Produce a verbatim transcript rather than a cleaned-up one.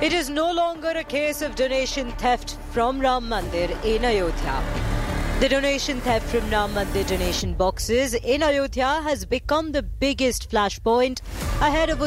It is no longer a case of donation theft from Ram Mandir in Ayodhya. The donation theft from Ram Mandir donation boxes in Ayodhya has become the biggest flashpoint ahead of